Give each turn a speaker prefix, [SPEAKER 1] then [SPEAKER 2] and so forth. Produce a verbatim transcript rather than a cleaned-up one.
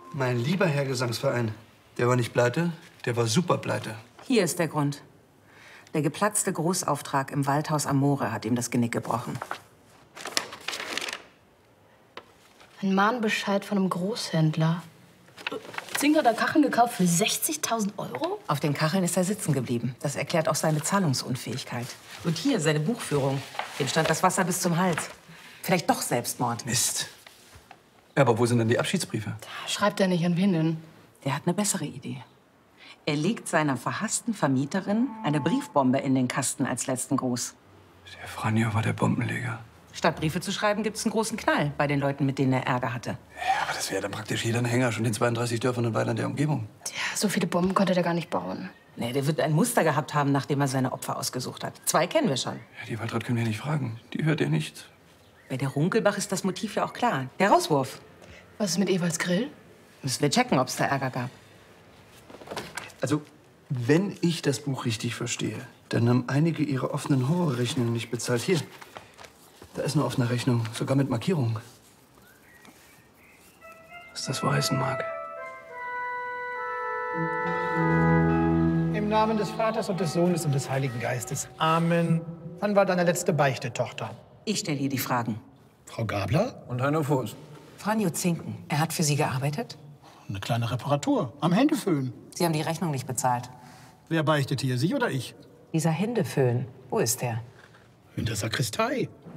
[SPEAKER 1] Mein lieber Herr Gesangsverein, der war nicht pleite, der war super pleite.
[SPEAKER 2] Hier ist der Grund. Der geplatzte Großauftrag im Waldhaus am Moore hat ihm das Genick gebrochen.
[SPEAKER 3] Ein Mahnbescheid von einem Großhändler. Zink hat er Kacheln gekauft für sechzigtausend Euro?
[SPEAKER 2] Auf den Kacheln ist er sitzen geblieben. Das erklärt auch seine Zahlungsunfähigkeit. Und hier seine Buchführung. Dem stand das Wasser bis zum Hals. Vielleicht doch Selbstmord.
[SPEAKER 1] Mist. Aber wo sind denn die Abschiedsbriefe?
[SPEAKER 3] Schreibt er nicht, an wen denn?
[SPEAKER 2] Der hat eine bessere Idee. Er legt seiner verhassten Vermieterin eine Briefbombe in den Kasten als letzten Gruß.
[SPEAKER 1] Der Franjo war der Bombenleger.
[SPEAKER 2] Statt Briefe zu schreiben, gibt's einen großen Knall bei den Leuten, mit denen er Ärger hatte.
[SPEAKER 1] Ja, aber das wäre dann praktisch jeder ein Hänger, schon in zweiunddreißig Dörfern und Weilern der Umgebung.
[SPEAKER 3] Ja, so viele Bomben konnte der gar nicht bauen.
[SPEAKER 2] Nee, der wird ein Muster gehabt haben, nachdem er seine Opfer ausgesucht hat. Zwei kennen wir schon.
[SPEAKER 1] Ja, die Waltraud können wir nicht fragen. Die hört er nicht.
[SPEAKER 2] Bei der Runkelbach ist das Motiv ja auch klar. Der Rauswurf.
[SPEAKER 3] Was ist mit Ewalds Grill?
[SPEAKER 2] Müssen wir checken, ob es da Ärger gab.
[SPEAKER 1] Also, wenn ich das Buch richtig verstehe, dann haben einige ihre offenen Horrorrechnungen nicht bezahlt. Hier, da ist eine offene Rechnung, sogar mit Markierung. Was das wohl heißen mag.
[SPEAKER 4] Im Namen des Vaters und des Sohnes und des Heiligen Geistes. Amen. Wann war deine letzte Beichte, Tochter?
[SPEAKER 2] Ich stelle hier die Fragen.
[SPEAKER 4] Frau Gabler?
[SPEAKER 1] Und Heiner Voß.
[SPEAKER 2] Franjo Zinken, er hat für Sie gearbeitet?
[SPEAKER 4] Eine kleine Reparatur. Am Händeföhn.
[SPEAKER 2] Sie haben die Rechnung nicht bezahlt.
[SPEAKER 4] Wer beichtet hier, Sie oder ich?
[SPEAKER 2] Dieser Händeföhn, wo ist der?
[SPEAKER 4] In der Sakristei.